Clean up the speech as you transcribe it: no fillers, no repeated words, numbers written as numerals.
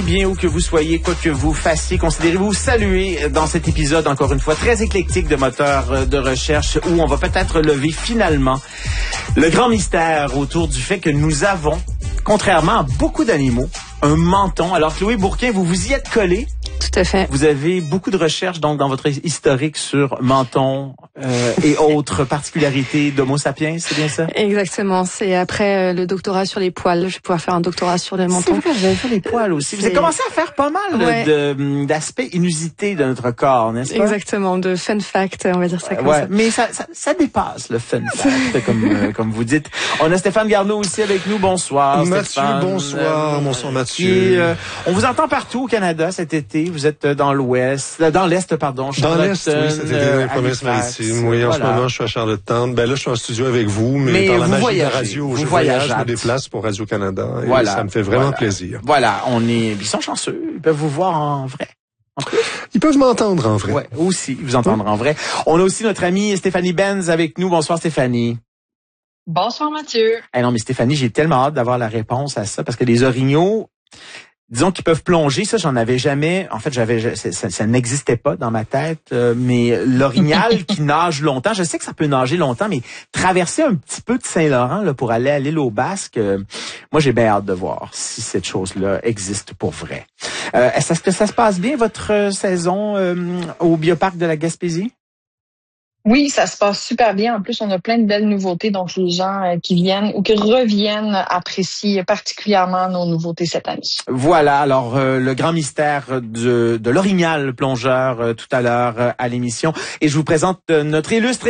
Bien où que vous soyez, quoi que vous fassiez, considérez-vous saluer dans cet épisode, encore une fois, très éclectique de Moteurs de recherche, où on va peut-être lever finalement le grand mystère autour du fait que nous avons, contrairement à beaucoup d'animaux, un menton. Alors, Chloé Bourquin, vous vous y êtes collée. Tout à fait. Vous avez beaucoup de recherches donc dans votre historique sur menton et autres particularités d'Homo sapiens, c'est bien ça? Exactement. C'est après le doctorat sur les poils. Je vais pouvoir faire un doctorat sur le menton. C'est vrai, vous avez fait les poils aussi. Vous avez commencé à faire pas mal d'aspects inusités de notre corps, n'est-ce pas? Exactement, de fun fact, on va dire ça comme ça. Mais ça dépasse le fun fact, comme vous dites. On a Stéphane Garneau aussi avec nous. Bonsoir, Mathieu, Stéphane. bonsoir. Bonsoir, Mathieu. On vous entend partout au Canada cet été. Vous êtes dans l'Ouest, dans l'Est, pardon. Dans l'Est, oui, cet été dans les provinces maritimes. Oui, en ce moment, je suis à Charlottetown. Ben là, je suis en studio avec vous, mais par la magie de la radio, je voyage, je me déplace pour Radio-Canada. Et ça me fait vraiment plaisir. Voilà, ils sont chanceux. Ils peuvent vous voir en vrai. Ils peuvent m'entendre en vrai. Ouais, aussi, vous entendre en vrai. On a aussi notre amie Stéphanie Benz avec nous. Bonsoir, Stéphanie. Bonsoir, Mathieu. Non, mais Stéphanie, j'ai tellement hâte d'avoir la réponse à ça, parce que les orignaux, disons qu'ils peuvent plonger, ça, j'en avais jamais. En fait, ça n'existait pas dans ma tête. Mais l'orignal qui nage longtemps, je sais que ça peut nager longtemps, mais traverser un petit peu de Saint-Laurent là pour aller à l'île aux Basques, moi, j'ai bien hâte de voir si cette chose-là existe pour vrai. Est-ce que ça se passe bien votre saison au Bioparc de la Gaspésie? Oui, ça se passe super bien. En plus, on a plein de belles nouveautés, donc les gens qui viennent ou qui reviennent apprécient particulièrement nos nouveautés cette année. Voilà, alors le grand mystère de l'orignal plongeur tout à l'heure à l'émission. Et je vous présente notre illustre